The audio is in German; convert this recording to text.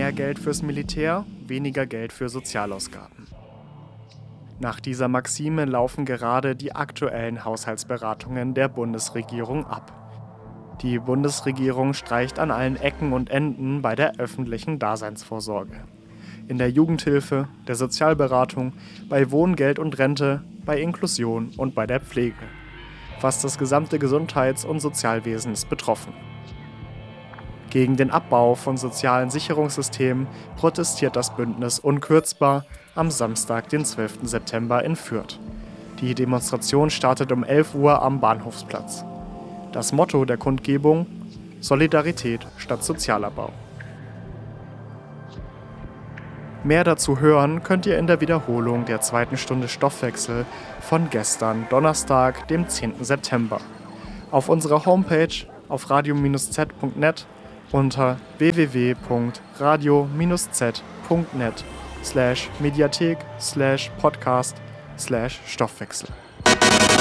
Mehr Geld fürs Militär, weniger Geld für Sozialausgaben. Nach dieser Maxime laufen gerade die aktuellen Haushaltsberatungen der Bundesregierung ab. Die Bundesregierung streicht an allen Ecken und Enden bei der öffentlichen Daseinsvorsorge. In der Jugendhilfe, der Sozialberatung, bei Wohngeld und Rente, bei Inklusion und bei der Pflege. Fast das gesamte Gesundheits- und Sozialwesen ist betroffen. Gegen den Abbau von sozialen Sicherungssystemen protestiert das Bündnis Unkürzbar am Samstag, den 12. September in Fürth. Die Demonstration startet um 11 Uhr am Bahnhofsplatz. Das Motto der Kundgebung: Solidarität statt Sozialabbau. Mehr dazu hören könnt ihr in der Wiederholung der 2. Stunde Stoffwechsel von gestern, Donnerstag, dem 10. September. Auf unserer Homepage auf radio-z.net unter www.radio-z.net/mediathek/podcast/Stoffwechsel.